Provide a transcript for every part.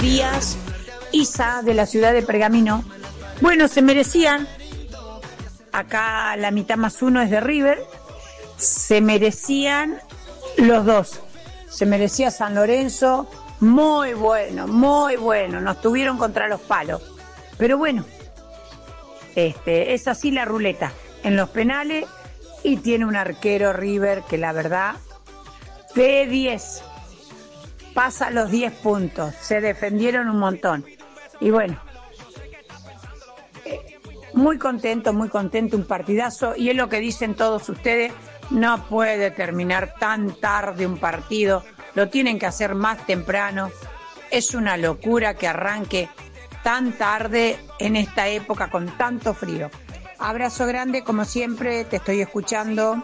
días. Isa, de la ciudad de Pergamino. Bueno, se merecían. Acá la mitad más uno es de River. Se merecían los dos. Se merecía San Lorenzo. Muy bueno, muy bueno. Nos tuvieron contra los palos. Pero bueno, es así la ruleta. En los penales. Y tiene un arquero River que la verdad, de 10. Pasa los 10 puntos. Se defendieron un montón. Y bueno, muy contento, un partidazo. Y es lo que dicen todos ustedes, no puede terminar tan tarde un partido. Lo tienen que hacer más temprano. Es una locura que arranque tan tarde en esta época con tanto frío. Abrazo grande, como siempre, te estoy escuchando.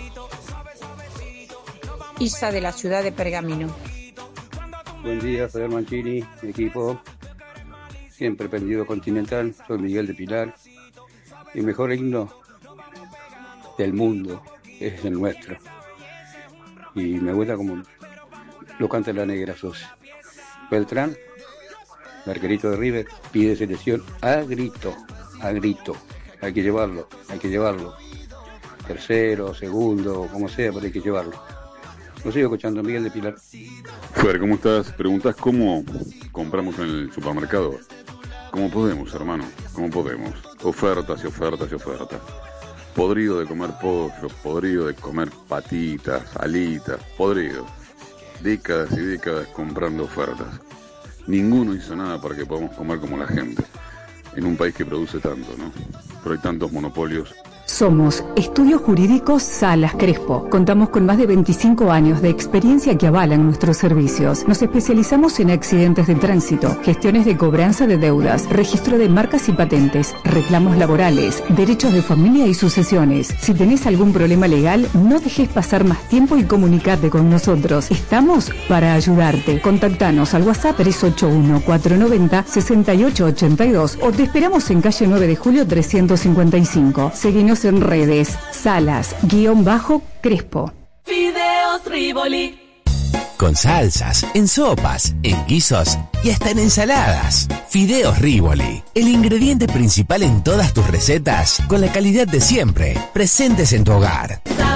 Isa, de la ciudad de Pergamino. Buen día, soy Mancini, mi equipo, siempre prendido Continental, soy Miguel de Pilar. El mejor himno del mundo es el nuestro. Y me gusta como lo canta la Negra Sosa. Beltrán, el arquerito de River, pide selección a grito. Hay que llevarlo. Tercero, segundo, como sea, pero hay que llevarlo. Lo sigo escuchando, Miguel de Pilar. Fer, ¿cómo estás? Preguntás cómo compramos en el supermercado. ¿Cómo podemos, hermano? ¿Cómo podemos? Ofertas y ofertas y ofertas. Podrido de comer pollo, podrido de comer patitas, alitas, podrido. Décadas y décadas comprando ofertas. Ninguno hizo nada para que podamos comer como la gente. En un país que produce tanto, ¿no? Pero hay tantos monopolios. Somos Estudios Jurídicos Salas Crespo. Contamos con más de 25 años de experiencia que avalan nuestros servicios. Nos especializamos en accidentes de tránsito, gestiones de cobranza de deudas, registro de marcas y patentes, reclamos laborales, derechos de familia y sucesiones. Si tenés algún problema legal, no dejes pasar más tiempo y comunicate con nosotros. Estamos para ayudarte. Contactanos al WhatsApp 381-490-6882 o te esperamos en calle 9 de Julio 355. Seguinos en redes, Salas-Crespo. Fideos Rivoli. Con salsas, en sopas, en guisos y hasta en ensaladas. Fideos Rivoli, el ingrediente principal en todas tus recetas, con la calidad de siempre, presentes en tu hogar.